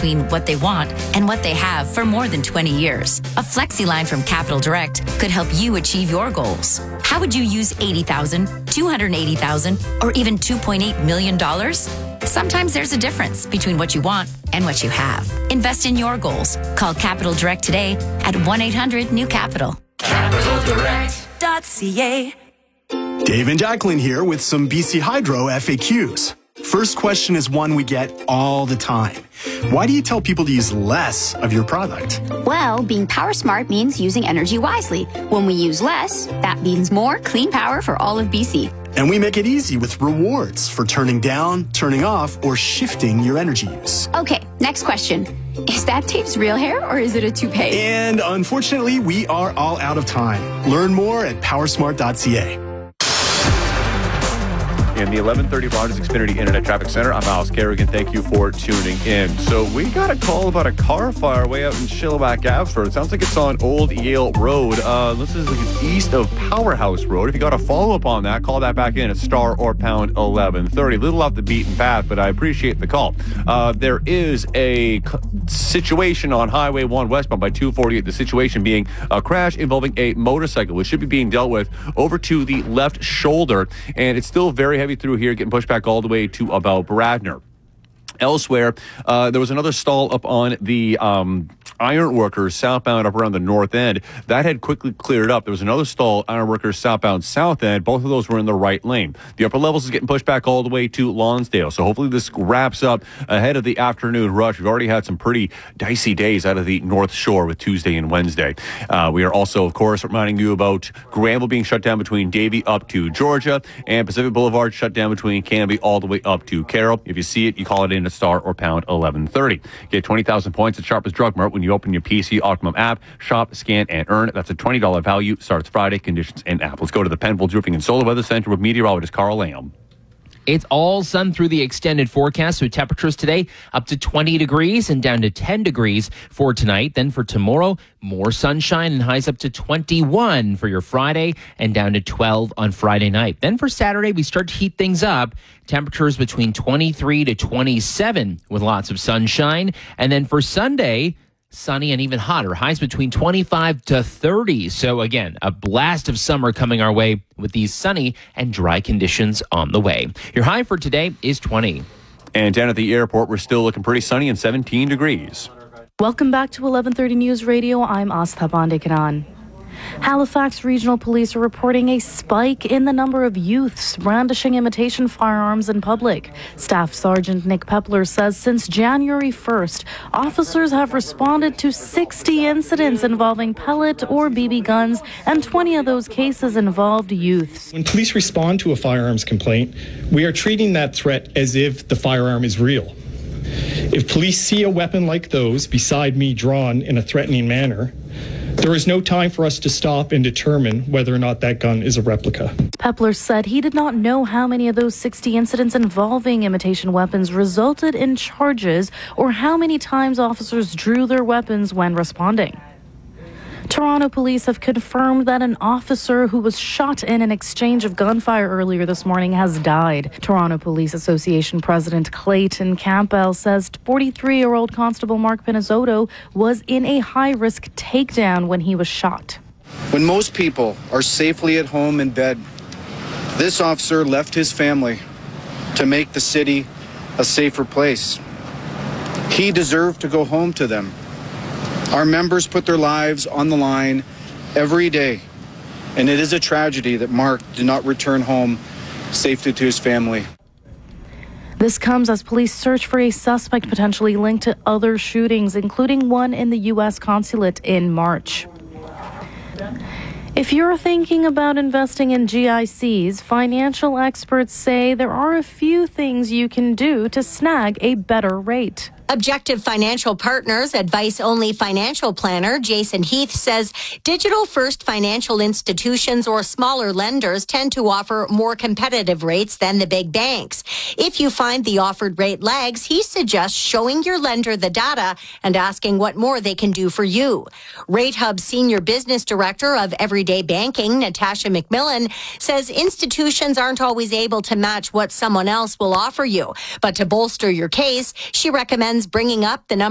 between what they want and what they have for more than 20 years. A FlexiLine from Capital Direct could help you achieve your goals. How would you use $80,000, $280,000, or even $2.8 million? Sometimes there's a difference between what you want and what you have. Invest in your goals. Call Capital Direct today at 1-800-NEW-CAPITAL. CapitalDirect.ca. Dave and Jacqueline here with some BC Hydro FAQs. First question is one we get all the time. Why do you tell people to use less of your product? Well, being power smart means using energy wisely. When we use less, that means more clean power for all of BC. And we make it easy with rewards for turning down, turning off, or shifting your energy use. Okay, next question. Is that Dave's real hair or is it a toupee? And unfortunately, we are all out of time. Learn more at powersmart.ca. In the 1130 Rogers Xfinity Internet Traffic Center, I'm Miles Kerrigan. Thank you for tuning in. So we got a call about a car fire way out in Chilliwack, Abbotsford. It sounds like it's on Old Yale Road. This is like east of Powerhouse Road. If you got a follow-up on that, call that back in at star or pound 1130. A little off the beaten path, but I appreciate the call. There is a situation on Highway 1 westbound by 248. The situation being a crash involving a motorcycle, which should be being dealt with over to the left shoulder, and it's still very heavy through here, getting pushed back all the way to about Bradner. Elsewhere, there was another stall up on the Ironworkers southbound up around the north end. That had quickly cleared up. There was another stall, Ironworkers southbound south end. Both of those were in the right lane. The upper levels is getting pushed back all the way to Lonsdale. So hopefully this wraps up ahead of the afternoon rush. We've already had some pretty dicey days out of the North Shore with Tuesday and Wednesday. We are also, of course, reminding you about Granville being shut down between Davie up to Georgia, and Pacific Boulevard shut down between Canby all the way up to Carroll. If you see it, you call it in at star or pound 1130. Get 20,000 points at Sharpest Drug Mart when you open your PC Optimum app. Shop, scan, and earn. That's a $20 value. Starts Friday. Conditions in app. Let's go to the Penfolds Roofing and Solar Weather Center with meteorologist Carl Lamb. It's all sun through the extended forecast, with temperatures today up to 20 degrees and down to 10 degrees for tonight. Then for tomorrow, more sunshine and highs up to 21 for your Friday and down to 12 on Friday night. Then for Saturday, we start to heat things up. Temperatures between 23 to 27 with lots of sunshine. And then for Sunday, sunny and even hotter. Highs between 25 to 30. So again, a blast of summer coming our way with these sunny and dry conditions on the way. Your high for today is 20. And down at the airport, we're still looking pretty sunny and 17 degrees. Welcome back to 1130 News Radio. I'm Astha Bandekaran. Halifax Regional Police are reporting a spike in the number of youths brandishing imitation firearms in public. Staff Sergeant Nick Pepler says since January 1st, officers have responded to 60 incidents involving pellet or BB guns, and 20 of those cases involved youths. When police respond to a firearms complaint, we are treating that threat as if the firearm is real. If police see a weapon like those beside me drawn in a threatening manner, there is no time for us to stop and determine whether or not that gun is a replica. Pepler said he did not know how many of those 60 incidents involving imitation weapons resulted in charges or how many times officers drew their weapons when responding. Toronto police have confirmed that an officer who was shot in an exchange of gunfire earlier this morning has died. Toronto Police Association President Clayton Campbell says 43-year-old Constable Mark Pinizzotto was in a high-risk takedown when he was shot. When most people are safely at home in bed, this officer left his family to make the city a safer place. He deserved to go home to them. Our members put their lives on the line every day, and it is a tragedy that Mark did not return home safely to his family. This comes as police search for a suspect potentially linked to other shootings, including one in the U.S. consulate in March. If you're thinking about investing in GICs, financial experts say there are a few things you can do to snag a better rate. Objective Financial Partners advice-only financial planner Jason Heath says digital-first financial institutions or smaller lenders tend to offer more competitive rates than the big banks. If you find the offered rate lags, he suggests showing your lender the data and asking what more they can do for you. Rate Hub Senior Business Director of Everyday Banking, Natasha McMillan, says institutions aren't always able to match what someone else will offer you. But to bolster your case, she recommends bringing up the number